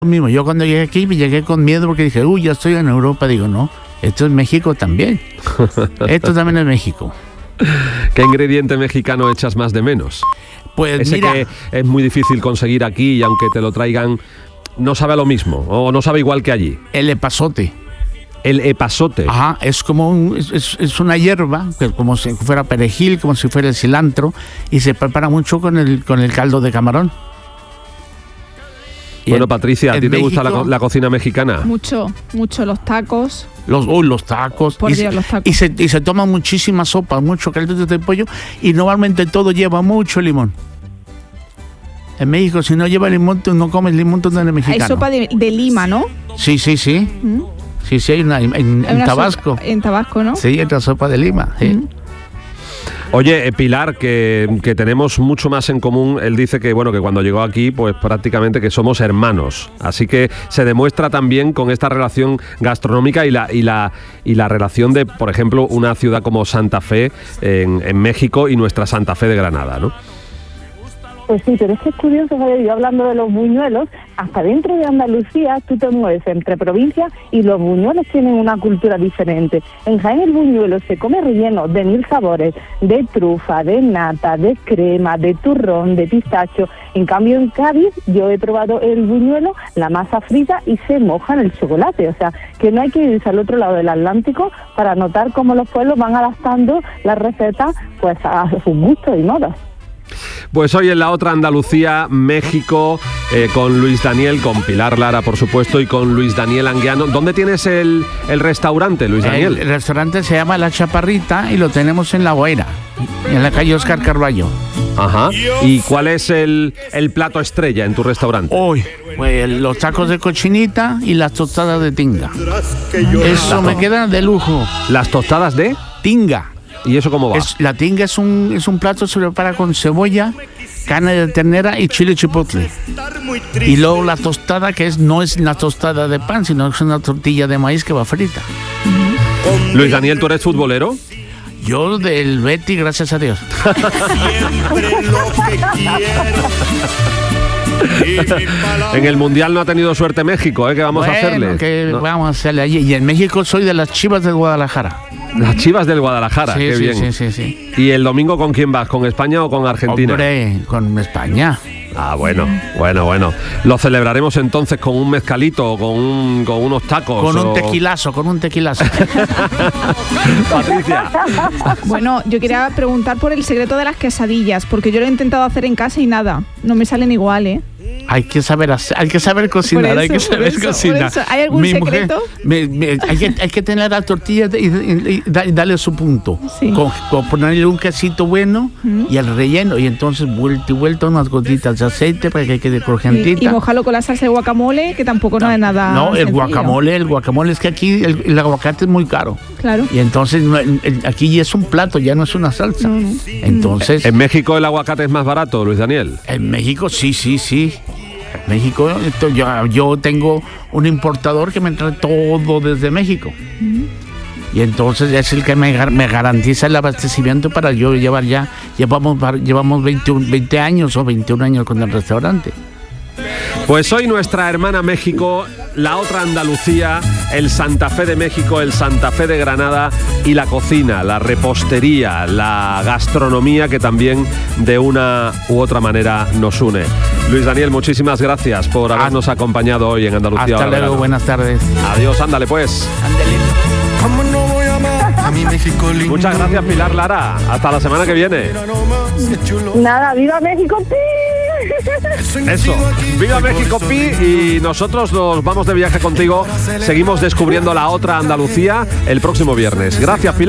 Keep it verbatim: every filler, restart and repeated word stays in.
mismo. Yo cuando llegué aquí me llegué con miedo porque dije, uy, ya estoy en Europa. Digo, no, esto es México también. Esto también es México. ¿Qué ingrediente mexicano echas más de menos? Pues Ese mira, que es muy difícil conseguir aquí y aunque te lo traigan, no sabe a lo mismo o no sabe igual que allí. el epazote. El epazote. Ajá, es como un, es, es una hierba, que como si fuera perejil, como si fuera el cilantro, y se prepara mucho con el, con el caldo de camarón. Y Bueno, en- Patricia, ¿a en ti te gusta la, México, co- la cocina mexicana? Mucho, mucho los tacos. Los, uy, los tacos. Por y, Dios, se, los tacos. y, se, y se toma muchísima sopa, mucho caldo de pollo, y normalmente todo lleva mucho limón. En México, si no lleva limón, tú no comes limón, tú no eres mexicano. Hay sopa de, de lima, ¿no? Sí, sí, sí. ¿Mm? Sí, sí, hay una en, en Hay una Tabasco. sopa- en Tabasco, ¿no? Sí, hay otra sopa de lima. Sí. Mm. Oye, eh, Pilar, que, que tenemos mucho más en común. Él dice que bueno, que cuando llegó aquí, pues prácticamente que somos hermanos. Así que se demuestra también con esta relación gastronómica y la y la y la relación de, por ejemplo, una ciudad como Santa Fe en, en México y nuestra Santa Fe de Granada, ¿no? Pues sí, pero es que es curioso, ¿sabes? Yo hablando de los buñuelos, hasta dentro de Andalucía tú te mueves entre provincias y los buñuelos tienen una cultura diferente. En Jaén el buñuelo se come relleno de mil sabores, de trufa, de nata, de crema, de turrón, de pistacho. En cambio en Cádiz yo he probado el buñuelo, la masa frita y se moja en el chocolate. O sea, que no hay que irse al otro lado del Atlántico para notar cómo los pueblos van adaptando las recetas pues a sus gustos y modas. Pues hoy en la otra Andalucía, México, eh, con Luis Daniel, con Pilar Lara, por supuesto, y con Luis Daniel Anguiano. ¿Dónde tienes el, el restaurante, Luis Daniel? El restaurante se llama La Chaparrita y lo tenemos en La Guaira, en la calle Oscar Carballo. Ajá. ¿Y cuál es el, el plato estrella en tu restaurante? Hoy, pues los tacos de cochinita y las tostadas de tinga. Eso me queda de lujo. Las tostadas de... Tinga. ¿Y eso cómo va? Es, la tinga es un, es un plato que se prepara con cebolla, carne de ternera y chile chipotle. Y luego la tostada, que es no es una tostada de pan, sino es una tortilla de maíz que va frita. Luis Daniel, ¿tú eres futbolero? Yo del Betis, gracias a Dios. En el Mundial no ha tenido suerte México, ¿eh? ¿Qué vamos Bueno, a hacerle? que No. vamos a hacerle allí. Y en México soy de las Chivas de Guadalajara. Las Chivas del Guadalajara, Sí, qué sí, bien. sí, sí, sí. ¿Y el domingo con quién vas? ¿Con España o con Argentina? Hombre, con España. Ah, bueno, bueno, bueno. Lo celebraremos entonces con un mezcalito o con, un, con unos tacos. Con un o- tequilazo, con un tequilazo. Patricia. Bueno, yo quería preguntar por el secreto de las quesadillas, porque yo lo he intentado hacer en casa y nada, no me salen igual, ¿eh? Hay que saber hacer, hay que saber cocinar, Por hay que eso, por saber eso, por cocinar. eso. ¿Hay algún Mi mujer- secreto? me- me- hay, que, hay que tener la tortilla y, y- y da- y darle su punto. Sí. Con, con ponerle un quesito bueno y el relleno. Y entonces vuelta y vuelta unas gotitas de aceite para que quede Y, crujientita. y mojarlo con la salsa de guacamole, que tampoco no es nada No, el sencillo. guacamole, el guacamole es que aquí el, el aguacate es muy caro. Claro. Y entonces no, el- el- aquí ya es un plato, ya no es una salsa. No, no. Entonces, ¿En México el aguacate es más barato, Luis Daniel? en México sí, sí, sí. En México esto, yo, yo tengo un importador que me trae todo desde México. Y entonces es el que me, gar- me garantiza el abastecimiento para yo llevar ya, llevamos, llevamos veintiún, veinte años o veintiún años con el restaurante. Pues hoy nuestra hermana México, la otra Andalucía, el Santa Fe de México, el Santa Fe de Granada y la cocina, la repostería, la gastronomía que también de una u otra manera nos une. Luis Daniel, muchísimas gracias por habernos acompañado hoy en Andalucía. Hasta Ahora luego, Verano. buenas tardes. Adiós, ándale pues. ¿Cómo no voy a amar a mi México lindo? Muchas gracias, Pilar Lara. Hasta la semana que viene. Nada, ¡viva México! ¡Sí! Eso. Viva México, Pi. Y nosotros nos vamos de viaje contigo. Seguimos descubriendo la otra Andalucía el próximo viernes. Gracias, Pilar.